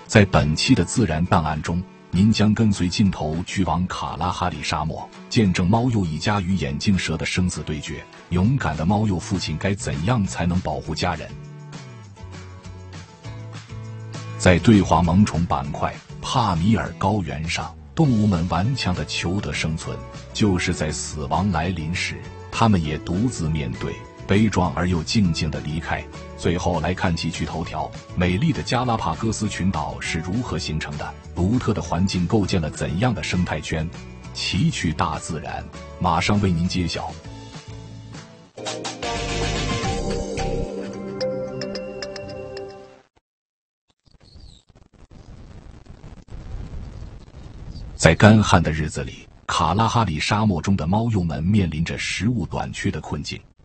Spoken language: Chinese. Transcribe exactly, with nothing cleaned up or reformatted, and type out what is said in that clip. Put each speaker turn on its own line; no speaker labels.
在本期的自然档案中，您将跟随镜头去往卡拉哈里沙漠，见证猫鼬一家与眼镜蛇的生死对决。勇敢的猫鼬父亲该怎样才能保护家人？在对话萌宠板块，帕米尔高原上，动物们顽强地求得生存，就是在死亡来临时，它们也独自面对，悲壮而又静静地离开。最后来看几句头条：美丽的加拉帕戈斯群岛是如何形成的？独特的环境构建了怎样的生态圈？奇趣大自然，马上为您揭晓。在干旱的日子里，卡拉哈里沙漠中的猫鼬们面临着食物短缺的困境。